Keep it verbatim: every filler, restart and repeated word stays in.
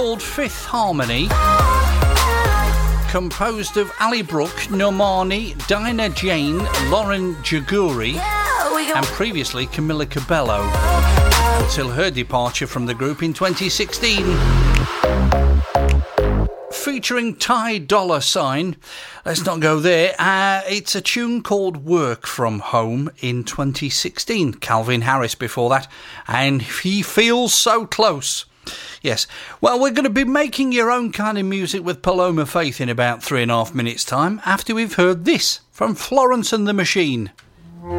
Called Fifth Harmony, composed of Ali Brooke, Normani, Dinah Jane, Lauren Jaguri, and previously Camila Cabello, until her departure from the group in twenty sixteen. Featuring Ty Dolla Sign, let's not go there. Uh, it's a tune called Work From Home in twenty sixteen. Calvin Harris before that, and He Feels So Close. Yes, well, we're going to be making your own kind of music with Paloma Faith in about three and a half minutes' time, after we've heard this from Florence and the Machine.